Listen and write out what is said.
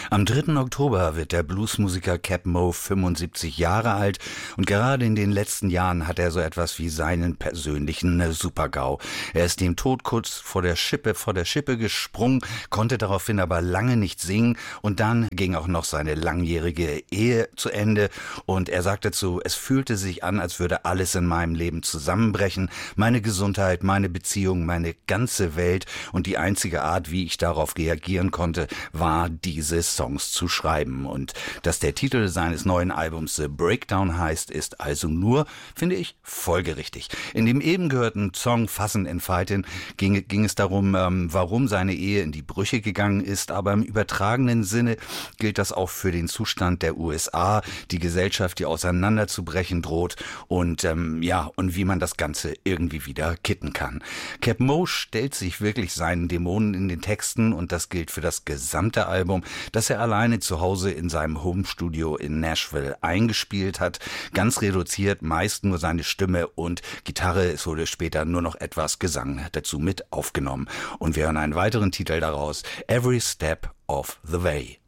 Am 3. Oktober wird der Bluesmusiker Cap Moe 75 Jahre alt und gerade in den letzten Jahren hat er so etwas wie seinen persönlichen Super-GAU. Er ist dem Tod kurz vor der Schippe gesprungen, konnte daraufhin aber lange nicht singen und dann ging auch noch seine langjährige Ehe zu Ende und er sagt dazu, es fühlte sich an, als würde alles in meinem Leben zusammenbrechen, meine Gesundheit, meine Beziehung, meine ganze Welt und die einzige Art, wie ich darauf reagieren konnte, war diese Songs zu schreiben. Und dass der Titel seines neuen Albums The Breakdown heißt, ist also nur, finde ich, folgerichtig. In dem eben gehörten Song Fussin' and Fightin' ging es darum, warum seine Ehe in die Brüche gegangen ist, aber im übertragenen Sinne gilt das auch für den Zustand der USA, die Gesellschaft, die auseinanderzubrechen droht und und wie man das Ganze irgendwie wieder kitten kann. Cap Moe stellt sich wirklich seinen Dämonen in den Texten und das gilt für das gesamte Album, das er alleine zu Hause in seinem Homestudio in Nashville eingespielt hat. Ganz reduziert, meist nur seine Stimme und Gitarre. Es wurde später nur noch etwas Gesang dazu mit aufgenommen. Und wir hören einen weiteren Titel daraus, Every Step of the Way.